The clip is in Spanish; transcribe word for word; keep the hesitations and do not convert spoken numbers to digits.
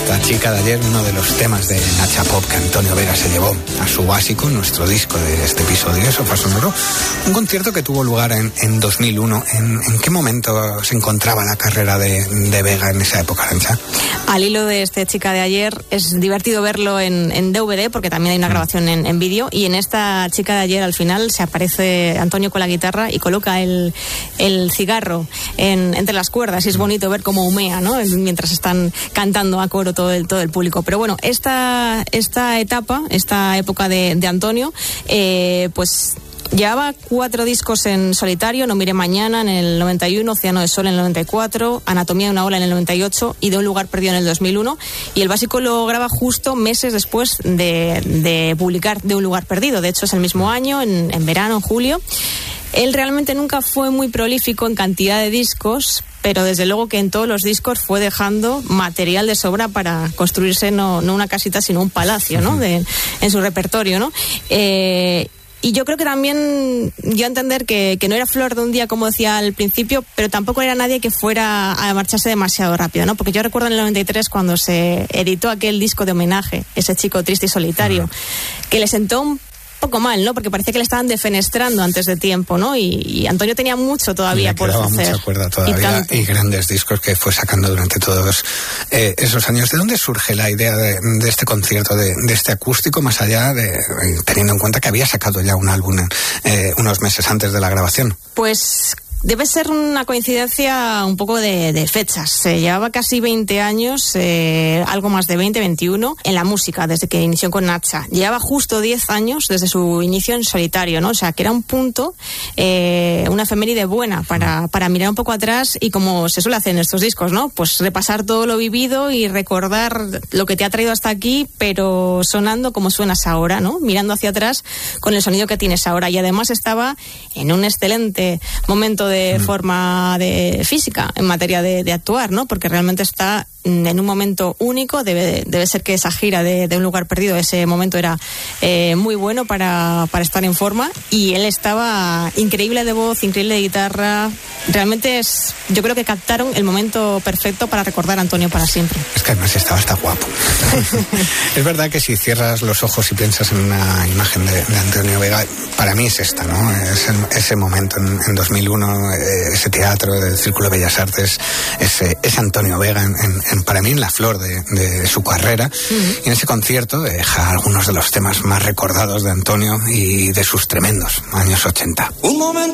Esta chica de ayer, uno de los temas de Nacha Pop que Antonio Vega se llevó a su básico, nuestro disco de este episodio de Sofá Sonoro. Un concierto que tuvo lugar en, en dos mil uno. ¿En, ¿En qué momento se encontraba la carrera de, de Vega en esa época, Arancha? Al hilo de este chica de ayer, es divertido verlo en, en D V D porque también hay una grabación en, en vídeo, y en esta chica de ayer al final se aparece Antonio con la guitarra y coloca el, el cigarro en, entre las cuerdas, y es bonito ver cómo humea, ¿no?, mientras están cantando a coro todo el, todo el público. Pero bueno, esta, esta etapa, esta época de, de Antonio, eh, pues llevaba cuatro discos en solitario: No mire mañana en el noventa y uno, Océano de Sol en el noventa y cuatro, Anatomía de una ola en el noventa y ocho y De un lugar perdido en el dos mil uno. Y el básico lo graba justo meses después de, de publicar De un lugar perdido. De hecho, es el mismo año, en, en verano, en julio. Él realmente nunca fue muy prolífico en cantidad de discos, pero desde luego que en todos los discos fue dejando material de sobra para construirse no, no una casita, sino un palacio, ¿no?, de, en su repertorio, ¿no? Eh, Y yo creo que también dio a entender que, que no era flor de un día, como decía al principio, pero tampoco era nadie que fuera a marcharse demasiado rápido, ¿no? Porque yo recuerdo en el noventa y tres, cuando se editó aquel disco de homenaje, Ese chico triste y solitario, uh-huh. que le sentó un poco mal, ¿no? Porque parecía que le estaban defenestrando antes de tiempo, ¿no? Y, y Antonio tenía mucho todavía por hacer. Le quedaba mucha cuerda todavía y, y grandes discos que fue sacando durante todos eh, esos años. ¿De dónde surge la idea de, de este concierto, de, de este acústico, más allá de, teniendo en cuenta que había sacado ya un álbum eh, unos meses antes de la grabación? Pues debe ser una coincidencia un poco de, de fechas. Se llevaba casi veinte años, eh, algo más de veinte, veintiuno, en la música, desde que inició con Nacha. Llevaba justo diez años desde su inicio en solitario, ¿no? O sea, que era un punto, eh, una efeméride buena para, para mirar un poco atrás y, como se suele hacer en estos discos, ¿no?, pues repasar todo lo vivido y recordar lo que te ha traído hasta aquí, pero sonando como suenas ahora, ¿no? Mirando hacia atrás con el sonido que tienes ahora. Y además estaba en un excelente momento de forma de física en materia de, de actuar, ¿no? Porque realmente está en un momento único. Debe, debe ser que esa gira de, de Un lugar perdido, ese momento era eh, muy bueno para, para estar en forma, y él estaba increíble de voz, increíble de guitarra. Realmente es, yo creo que captaron el momento perfecto para recordar a Antonio para siempre. Es que además estaba hasta guapo. Es verdad que si cierras los ojos y piensas en una imagen de, de Antonio Vega, para mí es esta, ¿no? Es el, ese momento en, en dos mil uno, ese teatro del Círculo de Bellas Artes, ese, ese Antonio Vega en, en En, para mí en la flor de, de su carrera. Uh-huh. Y en ese concierto deja algunos de los temas más recordados de Antonio y de sus tremendos años ochenta. Un momento.